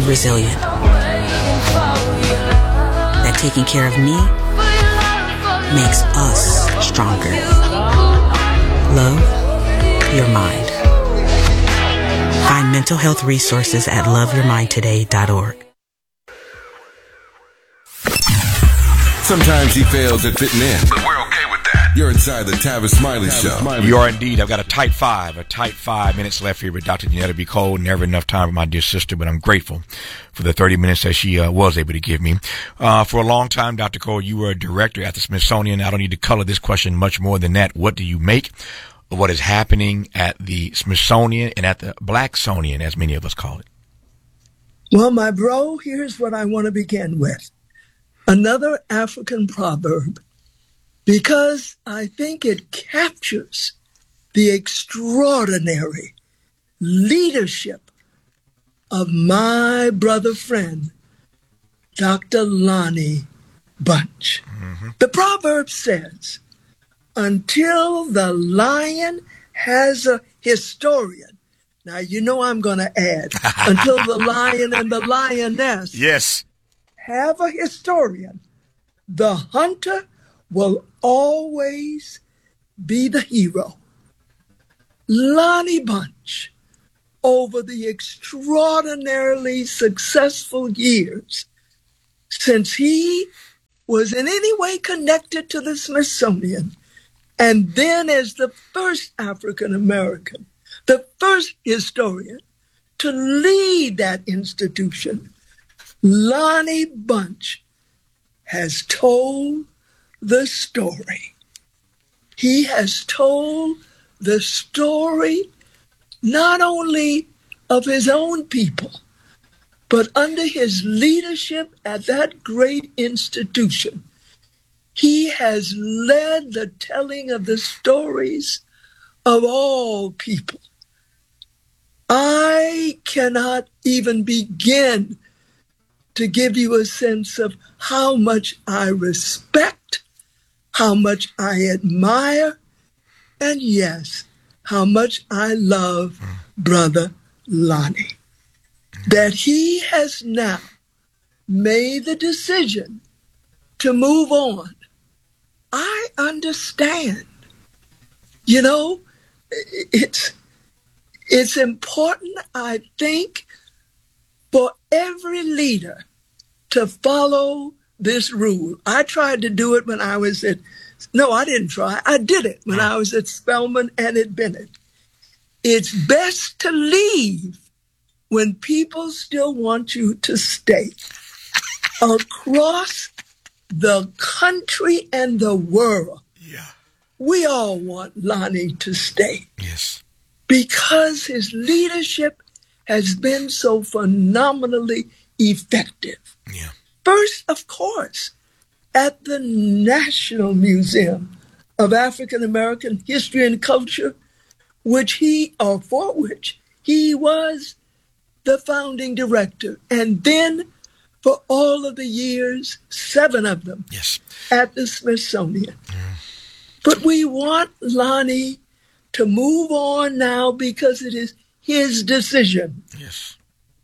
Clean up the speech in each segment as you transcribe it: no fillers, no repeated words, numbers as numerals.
resilient. That taking care of me makes us stronger. Love your mind. Find mental health resources at loveyourmindtoday.org. Sometimes he fails at fitting in, but we're okay with that. You're inside the Tavis Smiley Show. You are indeed. I've got a tight 5 minutes left here with Dr. Janetta B. Cole. Never enough time with my dear sister, but I'm grateful for the 30 minutes that she was able to give me. For a long time, Dr. Cole, you were a director at the Smithsonian. I don't need to color this question much more than that. What do you make of what is happening at the Smithsonian and at the Blacksonian, as many of us call it? Well, my bro, here's what I want to begin with. Another African proverb, because I think it captures the extraordinary leadership of my brother friend, Dr. Lonnie Bunch. Mm-hmm. The proverb says, until the lion has a historian. Now, you know I'm going to add, until the lion and the lioness have a historian, the hunter will always be the hero. Lonnie Bunch, over the extraordinarily successful years since he was in any way connected to the Smithsonian, and then as the first African American, the first historian to lead that institution, Lonnie Bunch has told the story. He has told the story not only of his own people, but under his leadership at that great institution, he has led the telling of the stories of all people. I cannot even begin to give you a sense of how much I respect, how much I admire, and yes, how much I love Brother Lonnie. That he has now made the decision to move on. I understand. You know, it's important, I think, for every leader to follow this rule. I tried to do it when I was at, no, I didn't try. I did it when I was at Spelman and at Bennett. It's best to leave when people still want you to stay. Across the country and the world, we all want Lonnie to stay. Yes. Because his leadership has been so phenomenally effective. Yeah. First, of course, at the National Museum of African American History and Culture, for which he was the founding director. And then for all of the years, 7 of them, at the Smithsonian. But we want Lonnie to move on now because it is his decision. Yes.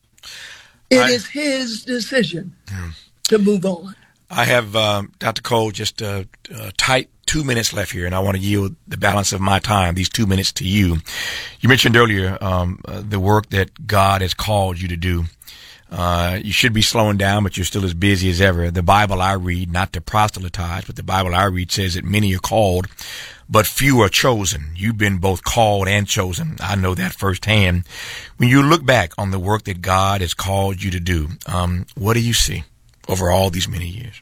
It is his decision to move on. I have, Dr. Cole, just a tight 2 minutes left here, and I want to yield the balance of my time, these 2 minutes, to you. You mentioned earlier the work that God has called you to do. You should be slowing down, but you're still as busy as ever. The Bible I read, not to proselytize, but the Bible I read says that many are called, but few are chosen. You've been both called and chosen. I know that firsthand. When you look back on the work that God has called you to do, what do you see over all these many years?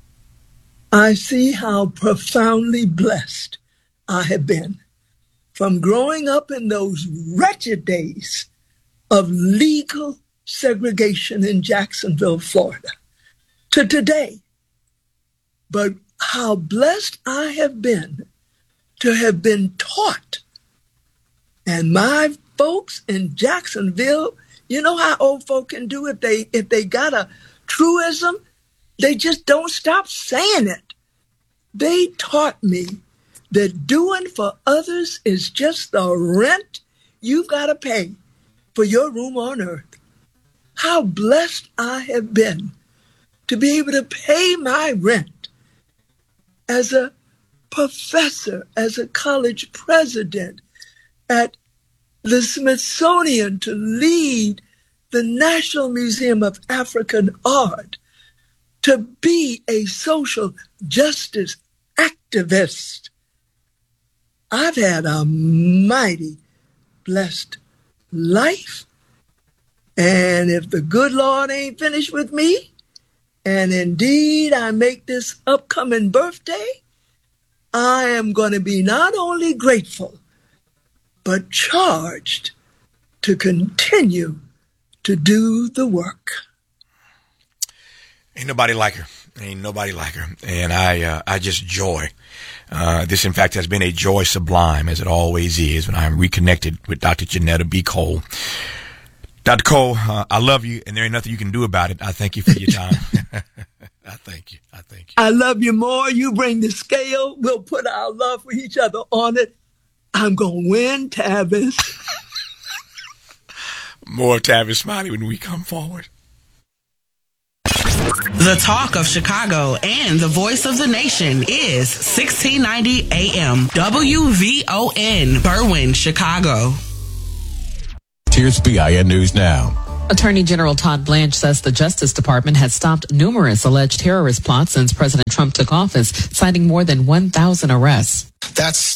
I see how profoundly blessed I have been from growing up in those wretched days of legal segregation in Jacksonville, Florida, to today. But how blessed I have been to have been taught. And my folks in Jacksonville, you know how old folk can do if they got a truism, they just don't stop saying it. They taught me that doing for others is just the rent you've got to pay for your room on earth. how blessed I have been to be able to pay my rent as a professor, as a college president at the Smithsonian, to lead the National Museum of African Art, to be a social justice activist. I've had a mighty blessed life. And if the good Lord ain't finished with me, and indeed I make this upcoming birthday, I am going to be not only grateful, but charged to continue to do the work. Ain't nobody like her. Ain't nobody like her. And I just joy. This, in fact, has been a joy sublime, as it always is, when I'm reconnected with Dr. Janetta B. Cole. Dr. Cole, I love you, and there ain't nothing you can do about it. I thank you for your time. I thank you. I love you more. You bring the scale. We'll put our love for each other on it. I'm going to win, Tavis. More Tavis Smiley when we come forward. The talk of Chicago and the voice of the nation is 1690 AM WVON, Berwyn, Chicago. Here's BIN News Now. Attorney General Todd Blanche says the Justice Department has stopped numerous alleged terrorist plots since President Trump took office, citing more than 1,000 arrests. That's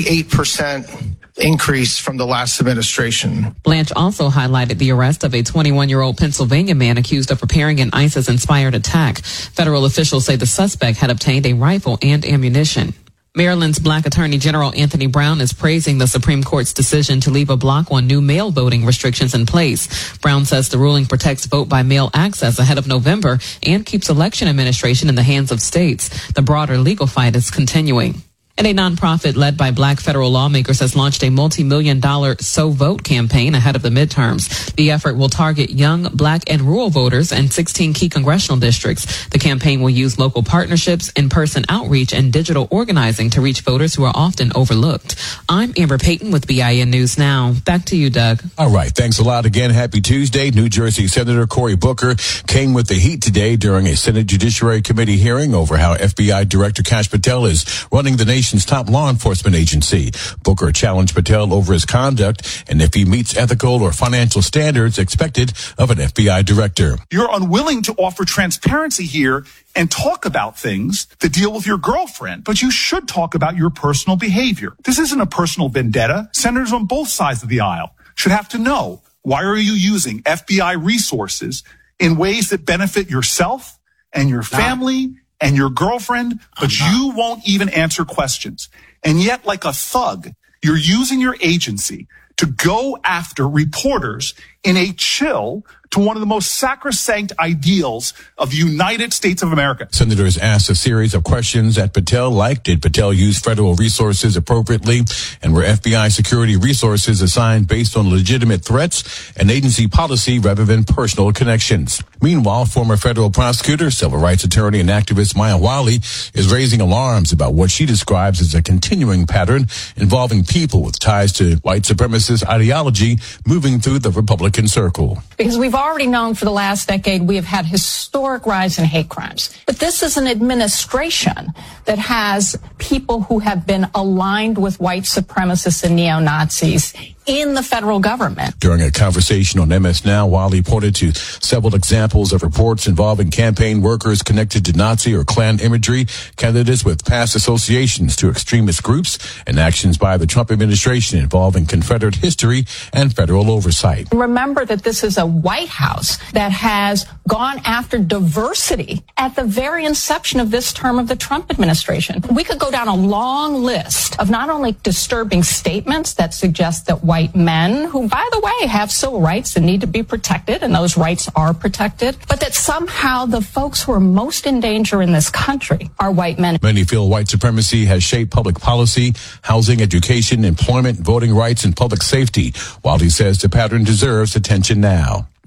38% increase from the last administration. Blanche also highlighted the arrest of a 21-year-old Pennsylvania man accused of preparing an ISIS-inspired attack. Federal officials say the suspect had obtained a rifle and ammunition. Maryland's Black Attorney General Anthony Brown is praising the Supreme Court's decision to leave a block on new mail voting restrictions in place. Brown says the ruling protects vote-by-mail access ahead of November and keeps election administration in the hands of states. The broader legal fight is continuing. And a nonprofit led by Black federal lawmakers has launched a multi-million-dollar So Vote campaign ahead of the midterms. The effort will target young Black and rural voters in 16 key congressional districts. The campaign will use local partnerships, in-person outreach, and digital organizing to reach voters who are often overlooked. I'm Amber Payton with BIN News Now. Back to you, Doug. All right. Thanks a lot again. Happy Tuesday. New Jersey Senator Cory Booker came with the heat today during a Senate Judiciary Committee hearing over how FBI Director Kash Patel is running the nation's top law enforcement agency. Booker challenged Patel over his conduct and if he meets ethical or financial standards expected of an FBI director. You're unwilling to offer transparency here and talk about things that deal with your girlfriend, but you should talk about your personal behavior. This isn't a personal vendetta. Senators on both sides of the aisle should have to know, why are you using FBI resources in ways that benefit yourself and your family and your girlfriend, but you won't even answer questions. And yet, like a thug, you're using your agency to go after reporters in a chill to one of the most sacrosanct ideals of the United States of America. Senators asked a series of questions at Patel, like, did Patel use federal resources appropriately, and were FBI security resources assigned based on legitimate threats and agency policy rather than personal connections? Meanwhile, former federal prosecutor, civil rights attorney, and activist Maya Wiley is raising alarms about what she describes as a continuing pattern involving people with ties to white supremacist ideology moving through the Republican circle. Because we've already known for the last decade we have had historic rise in hate crimes. But this is an administration that has people who have been aligned with white supremacists and neo-Nazis in the federal government. During a conversation on MS Now, Wiley pointed to several examples of reports involving campaign workers connected to Nazi or Klan imagery, candidates with past associations to extremist groups, and actions by the Trump administration involving Confederate history and federal oversight. Remember that this is a White House that has gone after diversity at the very inception of this term of the Trump administration. We could go down a long list of not only disturbing statements that suggest that white men, who, by the way, have civil rights and need to be protected, and those rights are protected, but that somehow the folks who are most in danger in this country are white men. Many feel white supremacy has shaped public policy, housing, education, employment, voting rights, and public safety. Wiley says the pattern deserves attention now.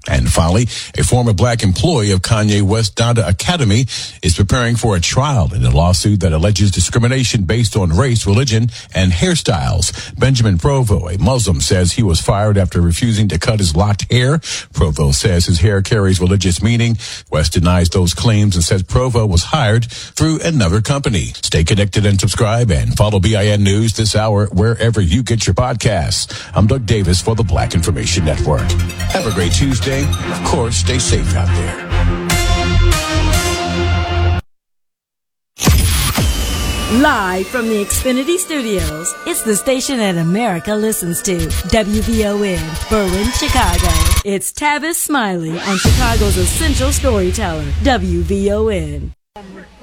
And finally, a former black employee of Kanye West Donda Academy is preparing for a trial in a lawsuit that alleges discrimination based on race, religion, and hairstyles. Benjamin Provo, a Muslim, says he was fired after refusing to cut his locked hair. Provo says his hair carries religious meaning. West denies those claims and says Provo was hired through another company. Stay connected and subscribe and follow BIN News this hour wherever you get your podcasts. I'm Doug Davis for the Black Information Network. Have a great Tuesday. Of course, stay safe out there. Live from the Xfinity Studios, it's the station that America listens to. WVON, Berwyn, Chicago. It's Tavis Smiley on Chicago's essential storyteller, WVON.